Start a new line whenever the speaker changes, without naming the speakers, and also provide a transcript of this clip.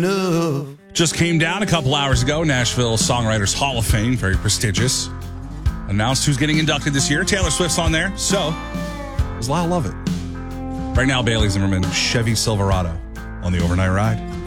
Just came down a couple hours ago. Nashville Songwriters Hall of Fame, very prestigious. Announced who's getting inducted this year. Taylor Swift's on there. So, does Lyle love it? Right now, Bailey Zimmerman, Chevy Silverado on the Overnight Ride.